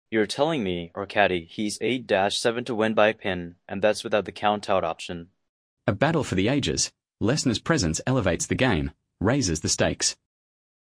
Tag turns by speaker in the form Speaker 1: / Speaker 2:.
Speaker 1: You're telling me, or caddy, he's 8-7 to win by a pin, and that's without the count-out option.
Speaker 2: A battle for the ages, Lesnar's presence elevates the game, raises the stakes.